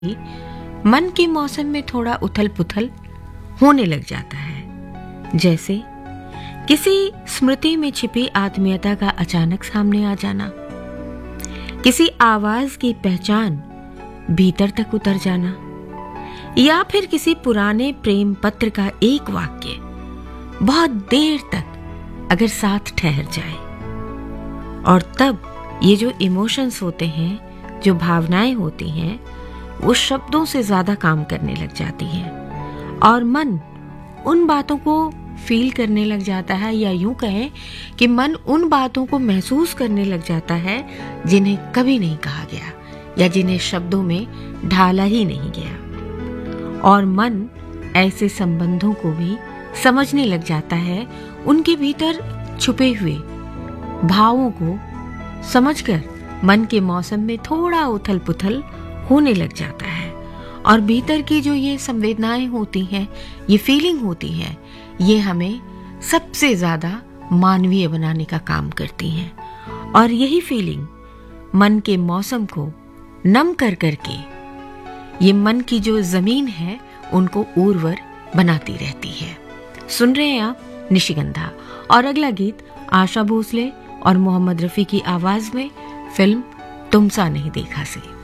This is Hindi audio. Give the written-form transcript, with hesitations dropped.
मन के मौसम में थोड़ा उथल पुथल होने लग जाता है। जैसे किसी स्मृति में छिपी आत्मीयता का अचानक सामने आ जाना, किसी आवाज की पहचान भीतर तक उतर जाना, या फिर किसी पुराने प्रेम पत्र का एक वाक्य बहुत देर तक अगर साथ ठहर जाए, और तब ये जो इमोशंस होते हैं, जो भावनाएं होती हैं, वो शब्दों से ज्यादा काम करने लग जाती हैं और मन उन बातों को फील करने लग जाता है, या यूं कहें कि मन उन बातों को महसूस करने लग जाता है जिन्हें कभी नहीं कहा गया या जिन्हें शब्दों में ढाला ही नहीं गया। और मन ऐसे संबंधों को भी समझने लग जाता है, उनके भीतर छुपे हुए भावों को समझकर मन के मौसम में थोड़ा उथल पुथल होने लग जाता है। और भीतर की जो ये संवेदनाएं होती हैं, ये फीलिंग होती है, ये हमें सबसे ज्यादा मानवीय बनाने का काम करती हैं। और यही फीलिंग मन के मौसम को नम कर करके ये मन की जो जमीन है उनको उर्वर बनाती रहती है। सुन रहे हैं आप निशिगंधा, और अगला गीत आशा भोसले और मोहम्मद रफी की आवाज में फिल्म तुम सा नहीं देखा से।